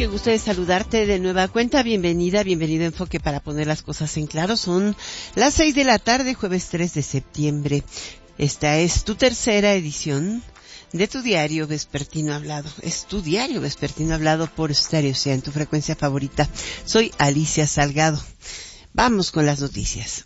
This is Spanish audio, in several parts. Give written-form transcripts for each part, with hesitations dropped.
qué gusto de saludarte de nueva cuenta. Bienvenido a Enfoque para poner las cosas en claro. Son las 6 de la tarde, jueves 3 de septiembre. Esta es tu tercera edición de tu diario vespertino hablado. Es tu diario vespertino hablado por Stereo, sea en tu frecuencia favorita. Soy Alicia Salgado. Vamos con las noticias.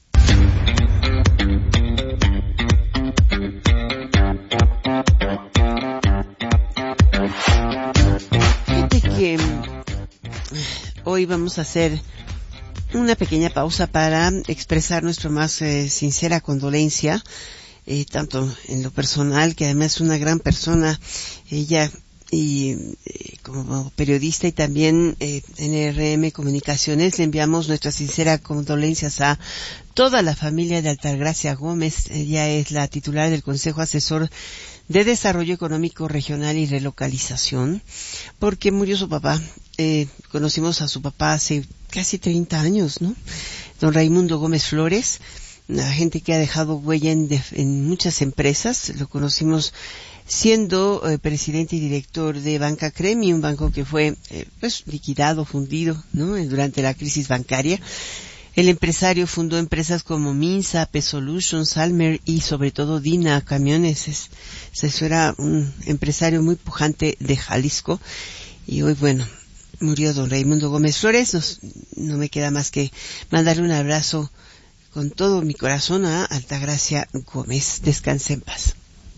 Que hoy vamos a hacer una pequeña pausa para expresar nuestra más sincera condolencia, tanto en lo personal, que además es una gran persona, ella, y como periodista, y también en RM Comunicaciones. Le enviamos nuestras sinceras condolencias a toda la familia de Altagracia Gómez. Ella es la titular del Consejo Asesor de Desarrollo Económico Regional y Relocalización, porque murió su papá. Conocimos a su papá hace casi 30 años, ¿no? Don Raimundo Gómez Flores, una gente que ha dejado huella en muchas empresas. Lo conocimos siendo presidente y director de Banca Cremi, un banco que fue liquidado, fundido, ¿no? Durante la crisis bancaria. El empresario fundó empresas como Minsa, P-Solutions, Salmer y sobre todo Dina Camiones. Eso era un empresario muy pujante de Jalisco. Y hoy, bueno, murió don Raimundo Gómez Flores. No me queda más que mandarle un abrazo con todo mi corazón a Altagracia Gómez. Descanse en paz.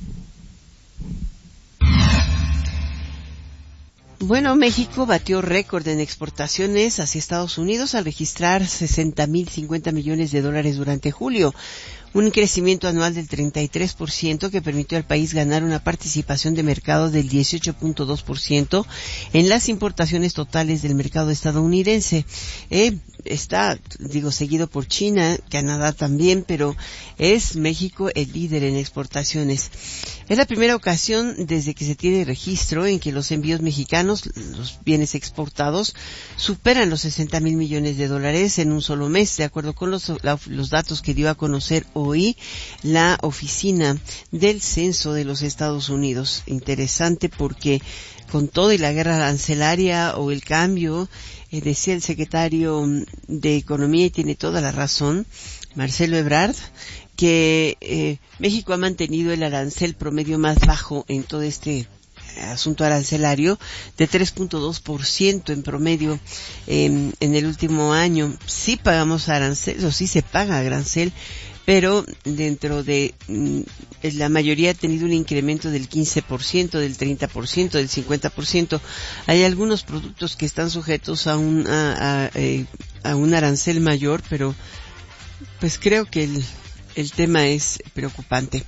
Bueno, México batió récord en exportaciones hacia Estados Unidos al registrar 60,050 millones de dólares durante julio, un crecimiento anual del 33% que permitió al país ganar una participación de mercado del 18.2% en las importaciones totales del mercado estadounidense. Está, seguido por China, Canadá también, pero es México el líder en exportaciones. Es la primera ocasión desde que se tiene registro en que los envíos mexicanos, los bienes exportados, superan los 60,000 millones de dólares en un solo mes, de acuerdo con los datos que dio a conocer hoy la Oficina del Censo de los Estados Unidos. Interesante porque con todo y la guerra arancelaria o el cambio, decía el secretario de Economía, y tiene toda la razón, Marcelo Ebrard, que México ha mantenido el arancel promedio más bajo en todo este asunto arancelario, de 3.2% en promedio en el último año. Sí pagamos arancel, o sí se paga arancel, pero dentro de la mayoría ha tenido un incremento del 15%, del 30%, del 50%. Hay algunos productos que están sujetos a un arancel mayor, pero pues creo que el tema es preocupante.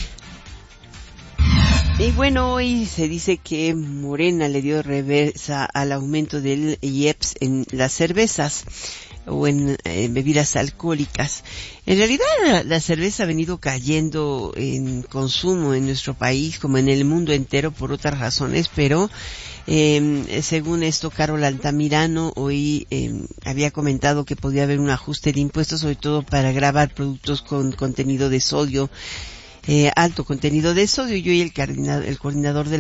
Y bueno, hoy se dice que Morena le dio reversa al aumento del IEPS en las cervezas o en bebidas alcohólicas. En realidad la cerveza ha venido cayendo en consumo en nuestro país como en el mundo entero por otras razones, pero según esto, Carol Altamirano hoy había comentado que podía haber un ajuste de impuestos, sobre todo para gravar productos con contenido de sodio, alto contenido de sodio. Y hoy el coordinador de